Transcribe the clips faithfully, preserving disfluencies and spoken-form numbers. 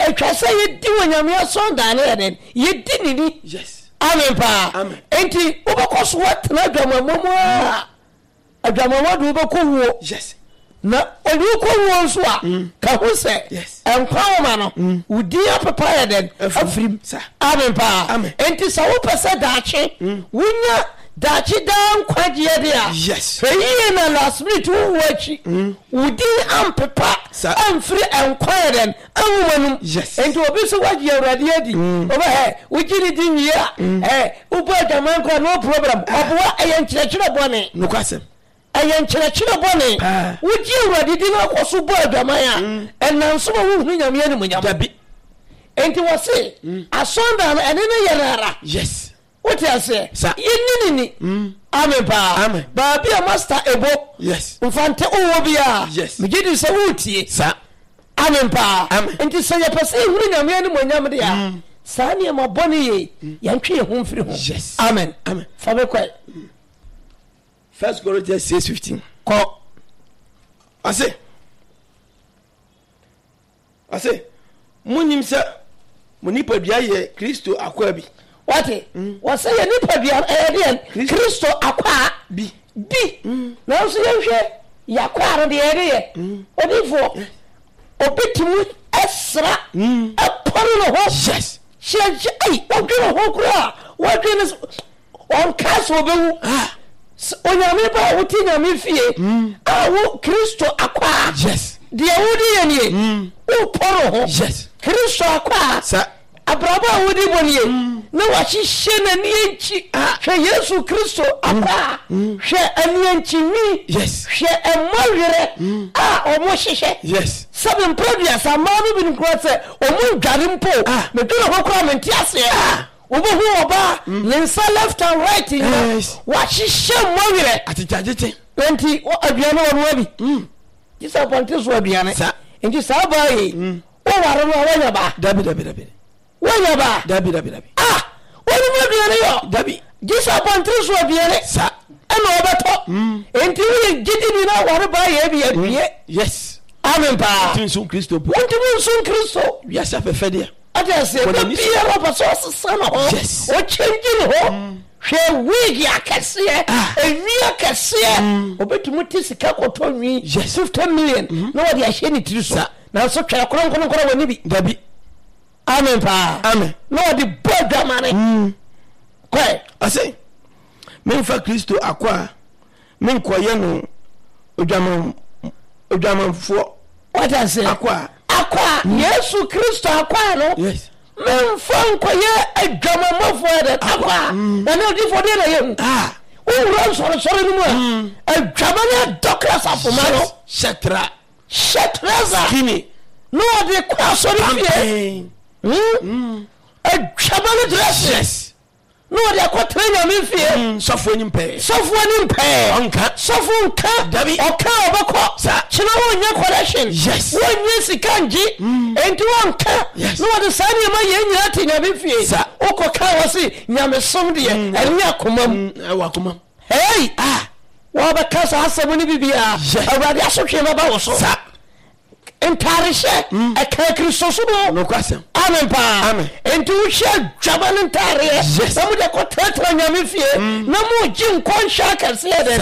etwa say yedi wonyame asonda na yeden yedi nini yes amen pa amen enti obekoso wat na adwamamomo a adwamamomo do obekwo yes na olukwo nso a ka ho se yes enkwa no udi apapa yeden afrim amen pa enti sa wo pese daache wunya dachi dan kwaje dia yes eyi na last minute wo wachi udi ampepa amfri enkwaren anwumanum yes enti obi so waje awrade adi oba he ujiri di nyia eh ubo adwaman kwa no problem oboa eyen kyerɛkyerɛ bone no kwasem eyen kyerɛkyerɛ bone uji awrade di na koso bo adwaman a enanso wo hunu nyame ani munyam dabi enti wo se asonda na ene ne yerara yes what you say yini ni amen pa amen ba bia master ebo yes mfante owo bia yes me gidi se wutie sa amen pa amen enti se ye pese huru nyame ani monyam de a sa ne ma boni ye yantwe ye ho mfiri ho yes amen amen fa be kwai First Corinthians six fifteen ko ase ase munim se munipa bia ye Kristo akwa bi wate wase ye nipa bia eh Kristo akwa bi bi na so ye hwe yakwa ro de ye odifo obetimu esra eporo no ho yes sheje ai odwe ho kura wadwe ne on kaso obewu ah onyame ba wuti nyame fie ah wo Kristo akwa yes de wudi ye nie o poro ho yes Kristo akwa sa abraba wudi bonie na wahihye na nienchi hwe Yesu Kristo akwa hwe anienchi mi yes hwe emawere ah omo hihye yes seven previous amanu bin kwase omo dware mpo me do ho kwa menti ase ah obo hu oba lensa left and right yes wahihye emawere atijajete enti aduane wonu abi jisa ponte so aduane sa enti sa ba yi o ware no wanya ba dabi dabi dabi wanya ba dabi dabi dabi ah wonu aduane yo dabi jisa ponte so aduane sa ena obeto enti wi gidi ni na ware ba ye bi adue yes amen pa tinsun Kristo bu wonti mun Kristo ya sa fefe dia ade se be bia ro pa so sana ho o change no ho hwe wig akase ewi akase obetumu tisika koto nwi fifty million na wodi ahye ni tiri so na so twa koron koron koron woni bi dabi amen pa amen na wodi bodwa mane kwai ase menfa Kristo akwa menkoye no odwamam odwamamfo what I say akwa akwa Yesu Kristo akwa no yes menfa nkoye adwamamfo de akwa na no di for de na ye ah o ro soro soro ni mu a adwamana doctors afoma no shetra shetraza kini no de kwa soro fie mm adwamana dress yes no de akotre nyame fie sofo nyimpe sofo nyimpe onka sofo nka dabi oka obako sa china wonya collection yes wonya sikanji enti wonka no de sani ma yenya ti nyame fie sa okoka wosi nyame som de enya komam wa komam hey ah wa ba kasa asemu ni bibia awade asotwe ma ba wo so sa entarishe eka Kristo so no kwasem amen pa amen enti wo hye dwaban ntare yes na mo de ko tetra nyame fie na mo ji nkonsha kase de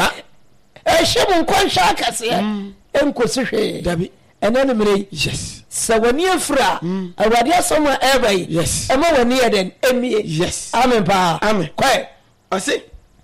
e hye mo nkonsha kase enkosi hwe dabi ena ne mere yes sa wani afra awade asoma ebai yes e ma wani eden emie yes amen pa amen kwai ase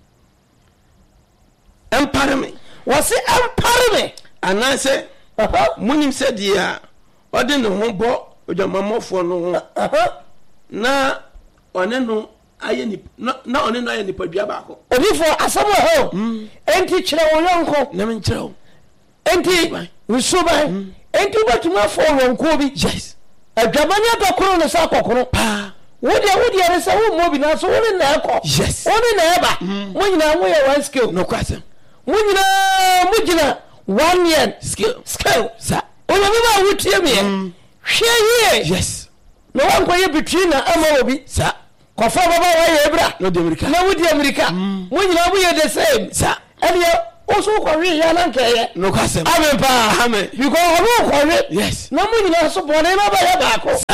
empare me wasi empare me anase munim se dia ode no ho bo odwamamofo no ho na one no aye ni na one no aye ni padua ba ko odifo asamo ho enti kire wo yonko na men kire wo enti rusuban enti batuma fo wonko bi yes adwamanya dokoro no sa kokoro pa wodi wodi ere se wo mo bi na so woni na eko yes woni na eba mo nyina mo ye one skill no kwasem mo nyina mo gina one year skill skill sa ona me ba wutie me hwe ye yes no wan ko ye between na ama obi sa kofa baba wa ye bra no de America na wodi America mo nyina mo ye the same sa ele oso ko hwe ya na nkeye no kwasem amen pa amen because ono ko hwe yes na mo nyina so bone na ba ye ba ko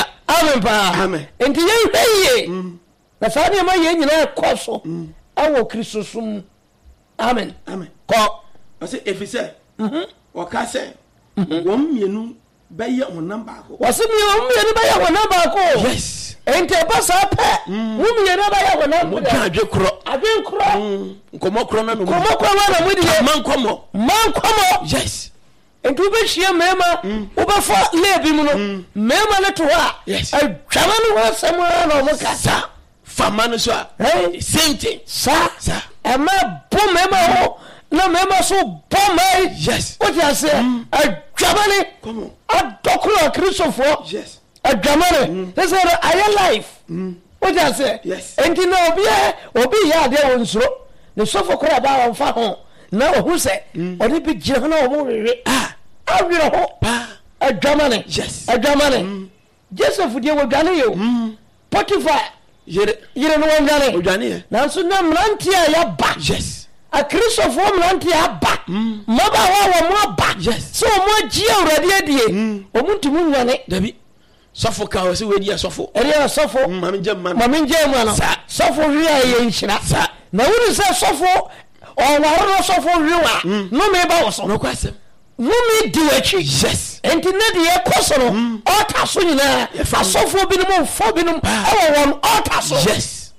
amen pa amen enti ye hweye na saa ne ma ye nyina ekɔ so awo Kristo sum amen amen ko ase efise mhm o ka se wo mienu ba ye honam ba ko wase mi wo mienu ba ye honam ba ko yes enti ba sa pa wo mienu ba ye honam ba ka adwe kro adwe kro nkomo kro na no nkomo kro na mo di man komo man komo yes enti ube hie mema ube fa lebi mu no mema ne to ha adwama no ho asema na mo ka sa fama no so a same thing sa sa ema bo mema ho na mema so bo mai yes what you say adwama ne come on adokro Christopher yes adwama ne this is a life what you say yes enti na obi obi ya de won suro ne sofo kora ba won fa ho na ohu se oni bi gire na omo rere ah awiro ho pa adwamane yes adwamane Joseph die wodwane yo Potiphar yere yere no wodwane wodwane na so na mranti a ya ba yes a Christopher mranti a ba maba wa wa mo ba yes so mo ji awrade adie omuntumu nwane dabi sofo ka o se wedi asofo ere asofo mami jemma mami jemma no sofo wi a ye nhyira na wuri se sofo o wa ro sofo wi wa no me ba wo so no kwasem Numi diwechi yes enti ne de yekoso no altar so nyina asofo bi no mo fo bi no awo won altar so yes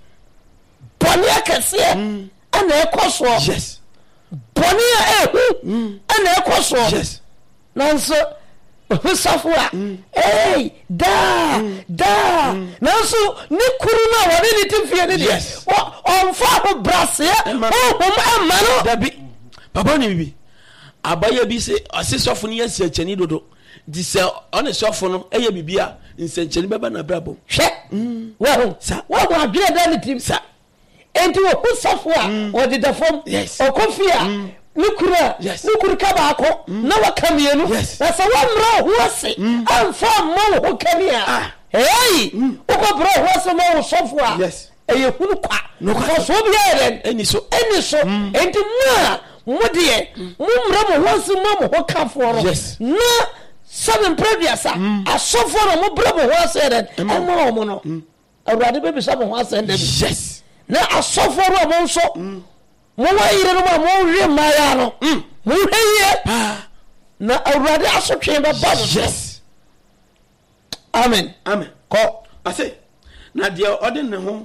boni akese ana ekoso yes boni ehu ana ekoso yes nanso sofo a eh da da nanso ni kuru na woni ni timfie ne de on fa ho brase o hom amano dabi papa ni bibi abaya bi se ase sofo ne yesi achani dodo di se one sofo no eye bibia nsenchani beba na brabo hwe wo ho sa wo ho adwene da ne tim sa enti wo ho sofo a o de da fom o kofia ni kura ni kura ka ba ko na wa kamienu na se wo mra ho ase amfa mo ho kamia hey o ko bro ho ase mo ho sofo a eye hunu kwa no kwa so bi eren eni so eni so enti mu modie mumra mo wansi mamo ho kaforo na seven previous asoforo mo brabo ho asere emo mo no awrade be bisa mo ho asere yes na asoforo mo so mo wa yire no mo hwe maya no mo hweye na awrade asotwe ba ba yes amen amen ko ase na dia ode ne ho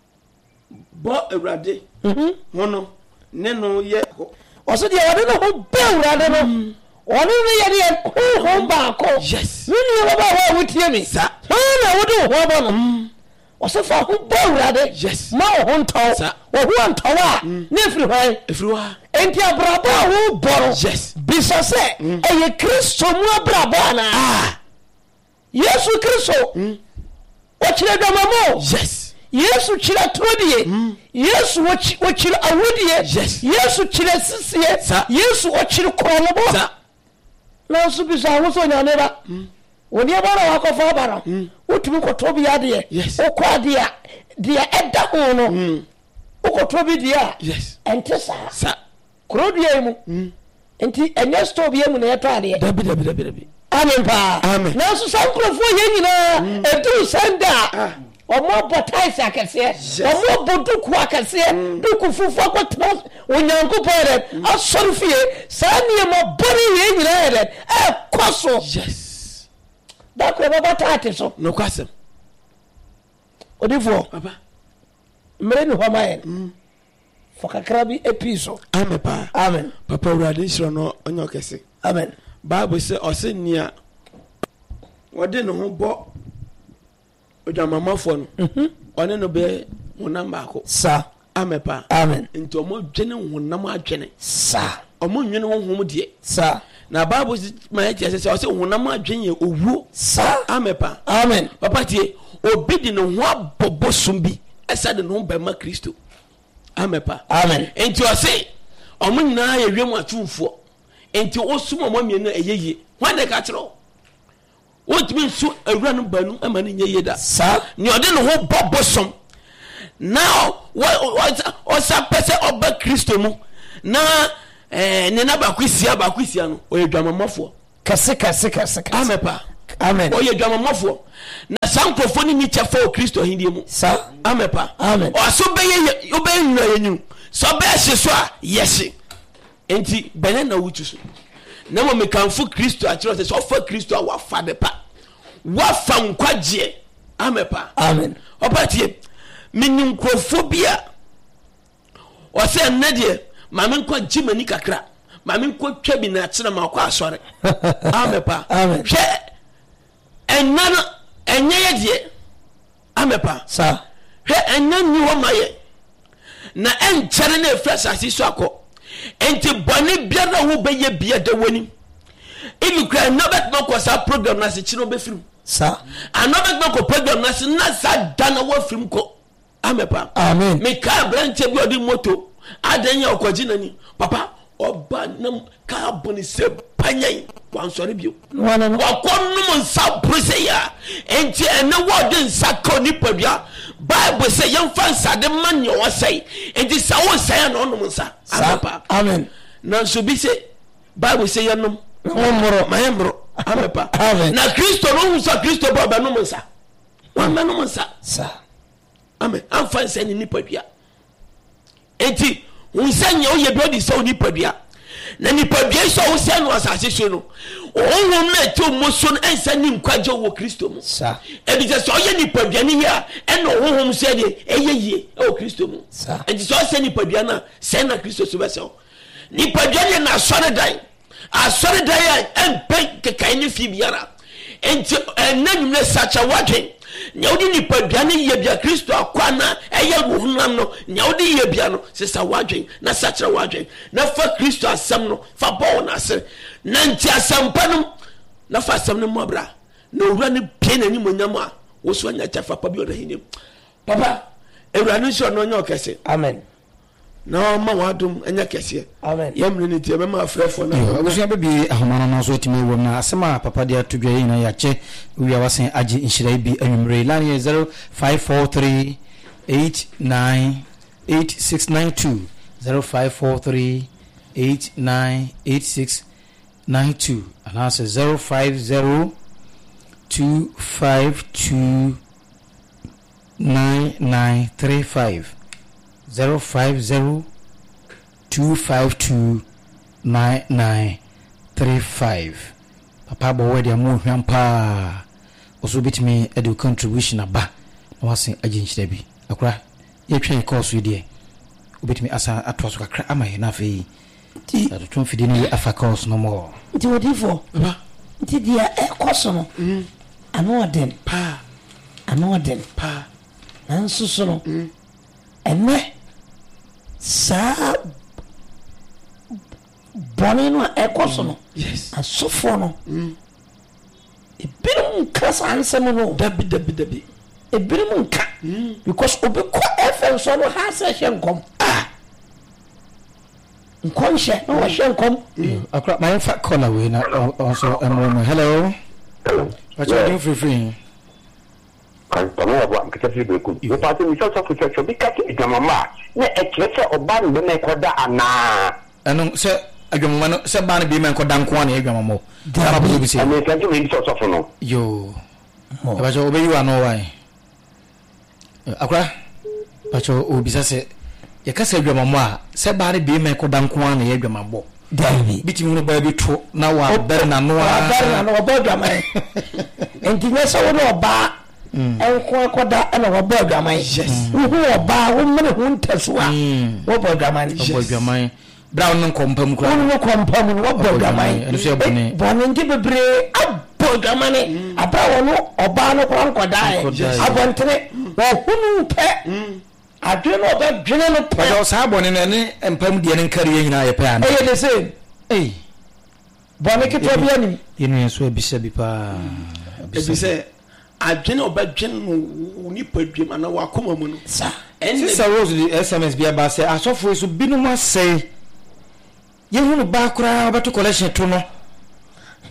bo awrade mhm hono nenu ye oso dia wade no ho bewrade no ono ne ye de ho ba ko yes nunu ye ba ho wutie mi sa na wode ho ba no oso fa ho bewrade yes ma ho ntaw wo ho ntaw a na efiri hwan efiri wa enti abrabo ho boro yes bisa se eye Kristo mu abrabo na ah Yesu Kristo o kire dwamamo yes Yesu chira trodie Yesu wo chira awudie Yesu chira sisie Yesu o chira kolobo na so bisa wo so nyane ba woni abara wakofa abara utumi kotobi ade o kwade a dia eda ho no o kotobi dia ente sa sa krodie mu enti enye store bi mu na yeto ade dabi dabi dabi dabi amen pa na so sankrofo ye nyina edu sanda omo botais akese omo boduku akese duku fufu akotro onyanko pere asorfie sanie mo bori ye nyina ere e kwaso yes da ko baba tate so no kwasem odifo papa mere ni homa ye fokakrabi episo amen pa amen papa urade shiro no onyo kese amen bible say osenia wode no ho bo ojamamafo no mhm one no be honam baako sa amepa amen nti omo dwene honam adwene sa omo nwene honhom de sa na bible ma ya tie say o say honam adwene owuo sa amepa amen papa tie obi di no ho abobosum bi esa de no ba ma Kristo amepa amen nti o say omo nyina ya wiem atumfo nti osum omo mienu eyeye wane ka kiro what means so a run banu e mani nye yeda sa ni ode no ho bobosom now what what's up person oba Kristo mu na eh ne na ba kwisia ba kwisia no o edwamamafo kase kase kase amepa amen o ye dwamamofo na sankrofo ni ni chefo Kristo hindie mu sa amen pa amen o so be ye o be nwa yenyu so be hye so a yesi enti bene na wutu so na mo mekanfo Kristo a kire so so fa Kristo a wa fa de pa wa fa nkwaje amen pa amen obatie minim krofobia o se na de ma men kwa jimani kakra ma men kwa twa bi na kire ma kwa asore amen pa amen hwe enana enye ye de amen pa sa hwe enan ni wo maye na enchere na fresh asiso akọ enti boni biara wo beye bia da wani ilu kra na bet no ko sa program na se chiro be film sa anobet no ko program na se na sa dana wo film ko amepa amen me ka branche bi odi moto adanya okoji nani papa oba nam ka boni se panyan wan sori bio wana no wakonum nsa brose ya enti ene wo de nsa ko ni padua Bible say young fans are the man you was say enti sa wo say na onum nsa amepa amen na so bi say Bible say yanum omro mayembro amepa amen na Kristo no nsa Kristo ba ba no nsa wa ma no nsa sa amen am fans any ni padua enti unsanya o ye bi odi say ni padua na ni padua so wo say no asase so no ohun na to moso no ensa ni nkwaje wo Kristo mu sa e bi so ye ni padua ni here e no ohun say de eyeye o Kristo mu sa enti so say ni padua na say na Kristo so be say ni padua ni na sore dan asore dan ya empe kekai ni fi biara enti enanum na sacha wadwen nya odi ni padua ni ye bia Kristo akwana eye wohunam no nya odi ye bia no sesa wadwen na sacha wadwen na fa Kristo asem no fa bo na ase na nti asampa no na fa asem no mobra na owura ni pie na ni monyam a wo so anya chafa pa bi odahinim papa ewura no so no nya okese amen na ma wadum anya kese amen yamre ni tie be ma afrefo na abusia bebi ahomano no so timi wom na asema papa dia tudwa yi na ya che wi awasen agi inhira bi anwumre line zero five four three eight nine eight six nine two zero five four three eight nine eight six nine two and answer zero five zero two five two nine nine three five zero five zero two five two nine nine three five. Papa bo we dia mo hwan pa oso bitimi edu contribution aba na wasen aginchira bi akura ye twen course yi de obitimi asa atwaso kakra amaye na fe ti atotun fidi ni afa course no mo ti wodi fo baba ti dia e course no mm ano den pa ano den pa nanso so no mm enne sa boni no e course no yes asofo no mm ebirum kasa ansem no dabi dabi dabi ebirum nka because obi ko efen so no ha se hye nkom ah nkom hye no wa hye nkom akura my fa caller we na also um hello what's your free free kan tono abo am kete be ku yo pa mi so so fu cho bi ka ti gamama na e kire oba no me ko da ana anu se adwamama no se ba no bi men ko dan ko na adwamama da ba bi se ami kan ti mi so so fu no yo ba jo obeyi wa no wai akura ba jo obisa se ye ka se adwamama a se ba no bi men ko dan ko na adwamama dabi bitimi no ba bi to na wa ber na no wa ber na no wa bo dwaman enti ne so no ba enko akoda na wa bo dwaman yes wo oba wo mene ho ntaso a wo bo dwaman bo dwaman brown no kompam kura wo kompam no wo bo dwaman enu se bone bone ndi bebre abo dwaman abra wo no oba no ko nkoda e abontere wo hunu pe adwe no ba dwene no pe ba sa bone no ne empam die ne nkare nyina ye pe an e de se eh bone ke to bia ni yenu so ebisa bi pa ebisa adwene obadwene no ni padwem ana wakoma mu no sa ene sa rose di S M S bia ba se asofo so binu ma sei ye hunu ba kura ba to collection to no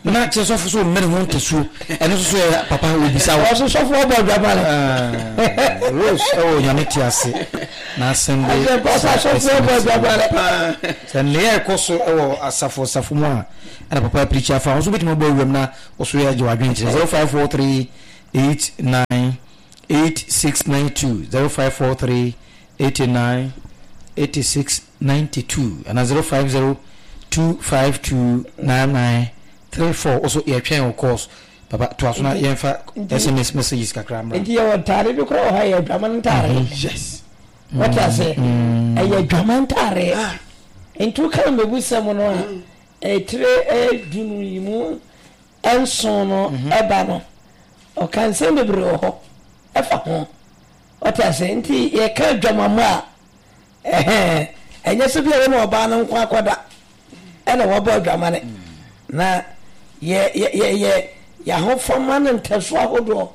na che so so mere ho ntesu eno so papa we bisa wo so so fo bo dwamale ah rose oh ya meti ase na sembe so so fo bo dwamale se ne e koso e wo asafo safo mu a ana papa preach afa so bitimo bo wem na oso ya je wadwen kire zero five four three eight nine eight six nine two zero five four three eight nine eight six nine two and zero five zero two five two nine nine three four. Also e twen of course papa to asuna yenfa S M S messages kakra mra ndi e tare bi ko ha ye dwaman tare yes what I say e ye dwaman tare into kan bebu sam no e tre e dunu yimu enson no eba no o kan se bebre ho e fa ho what I say nti ye ka dwamamu a eh enye so bia no oba na nkwa akoda ena wo ba dwamane na ye ye ye ya ho fama na ntaso ahodo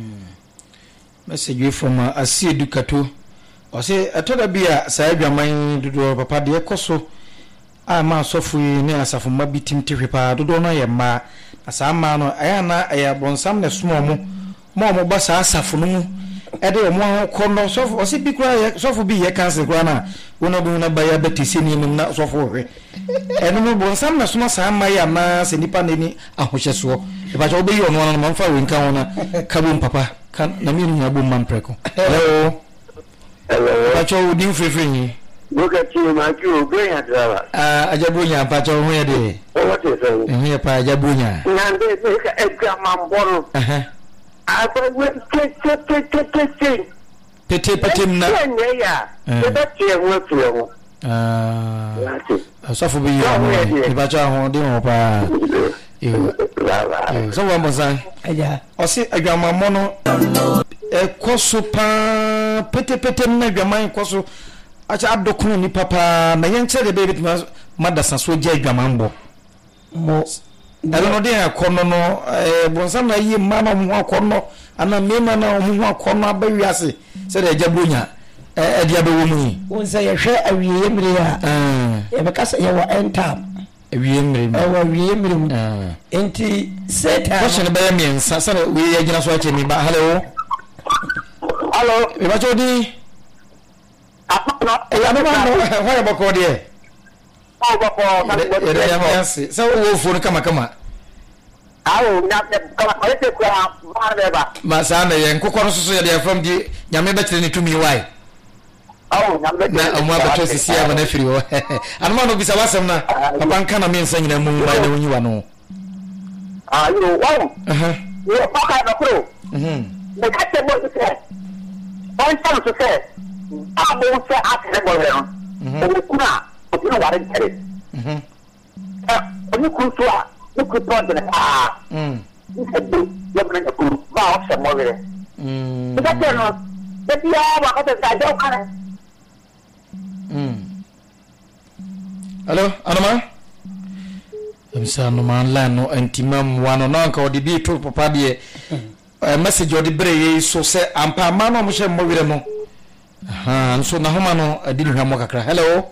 message we from uh, Asi Educato o se atoda bia sa adwaman dodo papa de ekoso a ma sofu ni asafo ma bitim tehwepa dodo no ye ma asa ma no aya na aya bonsam na sumo mo mo mo ba sa asafo no mu ede mo kono sofu o se bi kura sofu bi ye cancel kura na wono bu na ba ya betisi ni mu na sofu hwe eno mo bonsam na sumo sa ma ya ma se nipa ni ahohyeso e ba jo be yo no no man fa we nka wona kabum papa kan na mi nu abum man preko hello hello pa cho udi frefre ni look at you ma ki o gbe ya driver ah ajabunya pa cho ho ye de o what is it eh ye pa ajabunya na de se ka e ga man boro aha a ba we ke ke ke ke ke pete pete na ne ya e ba tie wo tie wo ah asafo bi yo ni ba cho ho de ho pa eh so wa mo san aja o se adwamammo no e koso pa pete pete na adwaman koso acha adokunu ni papa na yenche de baby madasa so je adwamambo mo elo no de akono no eh bonsam na yi mama mo akono ana mema na mo akono abawiase se de jabunya eh e dia be wo mu wonsa ye hwe awiye mire a eh e be kasa ye wa entam awiye mire e wa awiye mire mu enti seta question be me nsa se we ye gina so ache mi ba hello hello e ba jodi apa e ya no ba no why bako de o ba ko na e de ya me se wo fo no kama kama awo na kama ko te ko ma de ba ma sa na ye nkokoro so so ye de from di nyame be kire ni tumi why awo na be na omo abato sisi ya na firi wo anuma no bisa wasem na papa nka na me nsa nyina mu why na wonyi wa no ah you know wow aha you pa ka na pro mhm me ka te mo se on tan so se abo se ate mo le no o kuna o tino wa re tere mhm eh o ku so a o ku to de ah mhm ya bna ku ba o se mo le mhm ka te no de dia wa ka te ka do ka mhm hello anoma amsa no man la no antimam wano no anka odi bi to papa de eh message odi bre ye so se ampa ma no mo hye mo wire no aha nso na homa no adi ni hwa mo kakra hello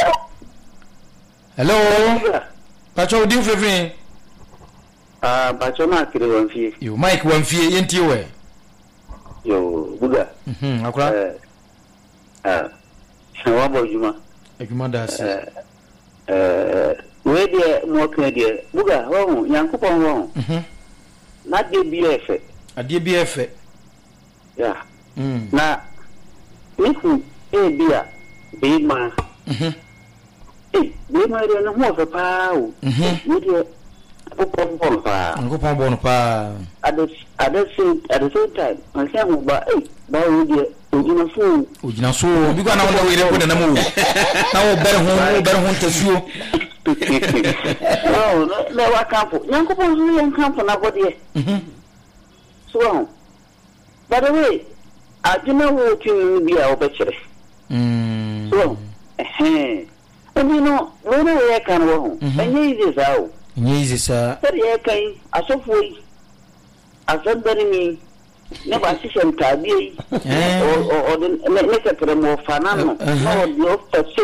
hello pacho odi frefre ah ba cho na kire wan fi yo mike wan fie yenti we yo buga mhm akura eh ah wa bo juma adwuma da se eh we de mo kan de buga ho yankopon ho mhm na de bi efe ade bi efe ya mhm na niku e bia be ma mhm eh be ma de no ho fe pa o mhm we de popon bon pa ngopon bon pa ada ada se ada se time ma se mo ba eh ba we de ojina fu ojina so bi kwa na wona wire ko na mo na wo bere ho wo bere ho tasuo oh le wa campo yankopon so yan campo na bodie mhm so by the way ajina wo tin bi a obekere mm so eh eh no wo no ye kan wo enye ize sao nyizi sa tari ye kai asofoi asandari ni ne ba sisem tabi o o ne ne ka kere mo fanano no no